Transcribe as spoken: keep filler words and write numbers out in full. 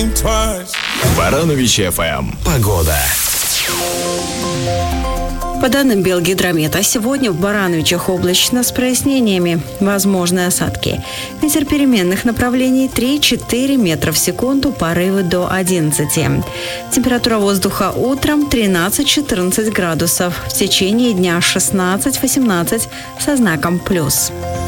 Барановичи эф эм. Погода. По данным Белгидромета, сегодня в Барановичах облачно с прояснениями. Возможны осадки. Ветер переменных направлений три-четыре метра в секунду, порывы до одиннадцати. Температура воздуха утром тринадцать-четырнадцать градусов. В течение дня шестнадцать-восемнадцать со знаком плюс.